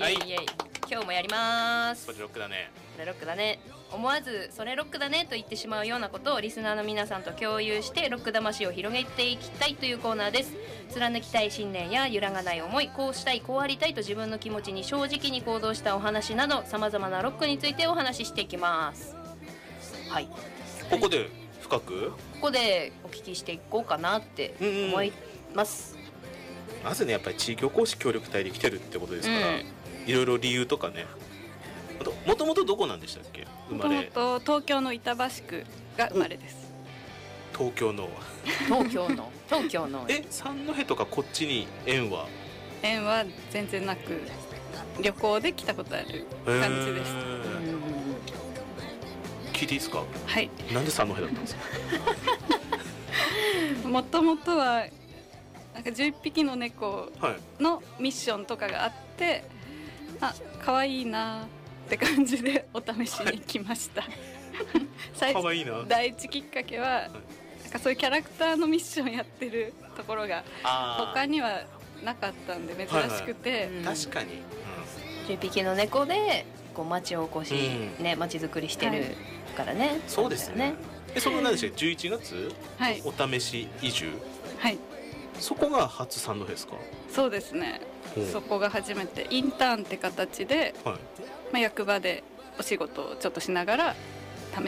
はい、 イエイ。今日もやります。 それロックだね。 それロックだね。思わずそれロックだねと言ってしまうようなことをリスナーの皆さんと共有してロック魂を広げていきたいというコーナーです。貫きたい信念や揺らがない思い、こうしたいこうありたいと自分の気持ちに正直に行動したお話など、さまざまなロックについてお話ししていきます。はい、 ここで深く、 ここでお聞きしていこうかなって思います。 まずね、やっぱり地域おこし協力隊で来てるってことですから、いろいろ理由とかね。もともとどこなんでしたっけ、生まれ。 もともと東京の板橋区が生まれです。 東京の三戸とかこっちに縁は全然なく、旅行で来たことある感じでした。 聞いていいですか。 はい。 なんで三戸だったんですか。 もともとはなんか11匹の猫のミッションとかがあって、あ、可愛いなって感じでお試しに来ました。 可愛いな。 第一きっかけは、なんかそういうキャラクターのミッションやってるところが他にはなかったんで珍しくて、 確かに、 10匹の猫でこう町おこし、ね、町づくりしてるからね。 そうですね。その何でしたっけ、11月、お試し移住。 はい。 そこが初三戸ですか。 そうですね。そこが初めてインターンって形で、役場でお仕事をちょっとしながら